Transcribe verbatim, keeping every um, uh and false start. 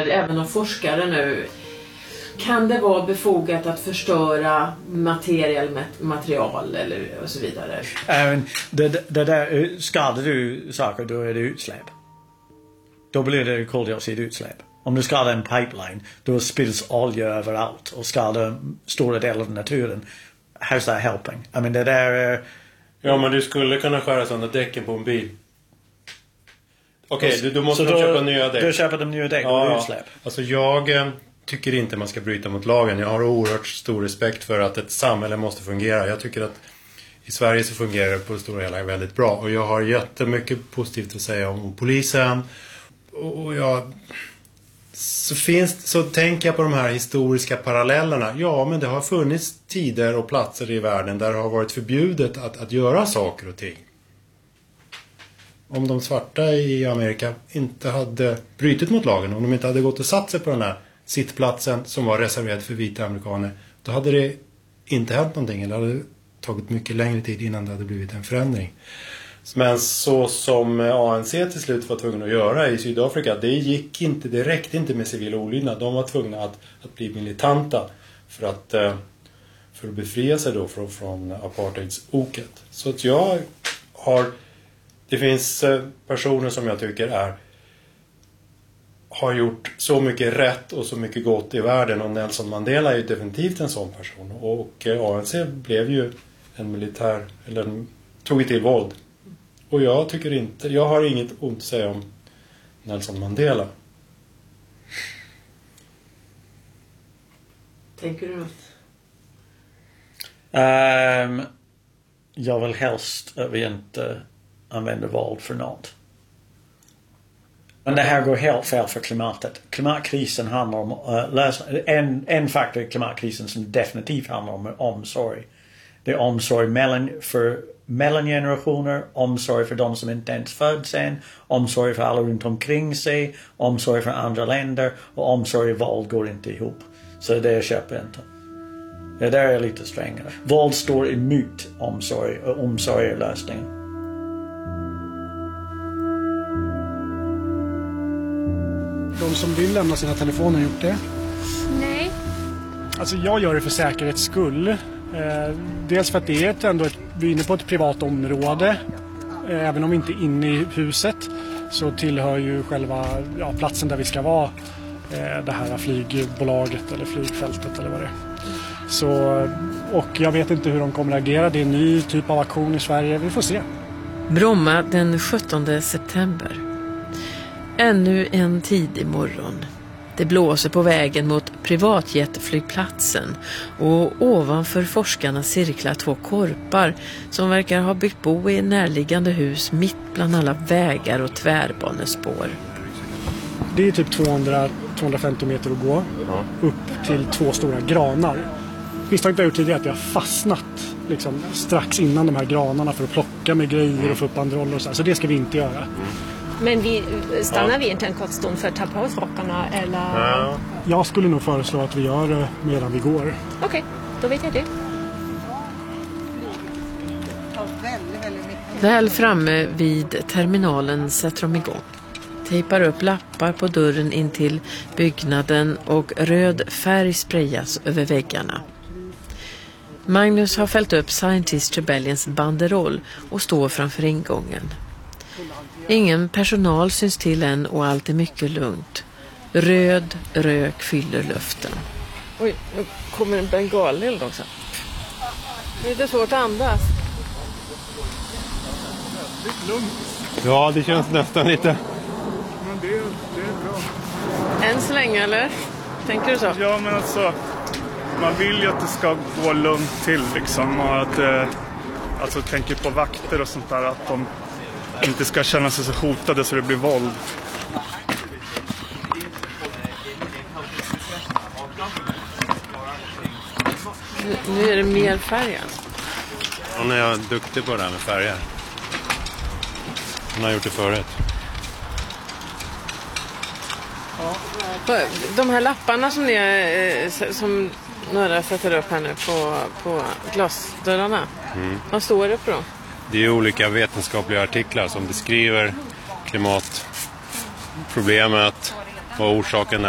även av forskare nu. Kan det vara befogat att förstöra material, material eller och så vidare? Även det, det där, skadar du saker, då är det utsläpp. Då blir det koldioxidutsläpp. Om du skadar en pipeline, då spills olja överallt och skadar stora delar av naturen. How's that helping? I mean, det där är... Ja, men du skulle kunna skära sönder däcken på en bil. Okej, okay, du, du måste då, köpa nya däck. Du köper de nya däck och ja, utsläpp. Alltså jag eh, tycker inte man ska bryta mot lagen. Jag har oerhört stor respekt för att ett samhälle måste fungera. Jag tycker att i Sverige så fungerar det på det stora hela väldigt bra. Och jag har jättemycket positivt att säga om polisen. Och jag... Så, finns, så tänker jag på de här historiska parallellerna. Ja, men det har funnits tider och platser i världen där det har varit förbjudet att, att göra saker och ting. Om de svarta i Amerika inte hade brytit mot lagen, om de inte hade gått och satt sig på den här sittplatsen som var reserverad för vita amerikaner, då hade det inte hänt någonting, eller hade tagit mycket längre tid innan det hade blivit en förändring. Men så som A N C till slut var tvungen att göra i Sydafrika, det gick inte, det räckte inte med civil olydnad. De var tvungna att, att bli militanta för att, för att befria sig då från, från apartheidsoket. Så att jag har, det finns personer som jag tycker är har gjort så mycket rätt och så mycket gott i världen, och Nelson Mandela är ju definitivt en sån person. Och A N C blev ju en militär, eller en, tog till våld. Och jag tycker inte, jag har inget ont att säga om Nelson Mandela. Tänker du något? Um, jag vill helst att vi inte använder våld för något. Men det här går helt fel för klimatet. Klimatkrisen handlar om uh, lösa, en, en faktor i klimatkrisen som definitivt handlar om omsorg. Det är omsorg mellan, för mellangenerationer, omsorg för de som inte ens föds än, omsorg för alla runt omkring sig, omsorg för andra länder, och omsorg och våld går inte ihop. Så det köper jag inte. Det där är lite strängare. Våld står emot omsorg, och omsorg är lösningen. De som vill lämna sina telefoner har gjort det? Nej. Alltså jag gör det för säkerhets skull. Eh, dels för att det är ett, ändå ett, vi är inne på ett privat område. Eh, även om vi inte är inne i huset så tillhör ju själva ja, platsen där vi ska vara eh, det här flygbolaget eller flygfältet eller vad det är. Så, och jag vet inte hur de kommer att agera. Det är en ny typ av aktion i Sverige. Vi får se. Bromma den sjuttonde september. Ännu en tidig morgon. Det blåser på vägen mot privatjetflygplatsen, och ovanför forskarna cirklar två korpar som verkar ha byggt bo i närliggande hus mitt bland alla vägar och tvärbanespår. Det är typ tvåhundra till tvåhundrafemtio meter att gå upp till två stora granar. Misstaget jag gjort tidigare att jag har fastnat liksom, strax innan de här granarna för att plocka med grejer och få upp banderoller och så. Så det ska vi inte göra. Men vi stannar ja. vi inte en kort stund för att ta på oss rockarna eller? Ja. Jag skulle nog föreslå att vi gör det medan vi går. Okej, okay, då vet jag det. Väl framme vid terminalen sätter de igång. Tejpar upp lappar på dörren in till byggnaden och röd färg sprayas över väggarna. Magnus har fällt upp Scientist Rebellions banderoll och står framför ingången. Ingen personal syns till än och allt är mycket lugnt. Röd rök fyller luften. Oj, nu kommer en bengaleld också. Det är lite svårt att andas. Ja, det känns nästan lite. Men det, det är bra. Än så länge, eller? Tänker du så? Ja, men alltså, man vill ju att det ska gå lugnt till liksom. Och att, eh, alltså tänker på vakter och sånt där, att de inte ska känna sig så hotade så det blir våld. Nu, nu är det mer färger. Hon är duktig på det här med färger. Hon har gjort det förut. Ja. De här lapparna som, ni, som några sätter upp här nu på, på glasdörrarna. Mm. Vad står det på då? Det är olika vetenskapliga artiklar som beskriver klimatproblemet och orsaken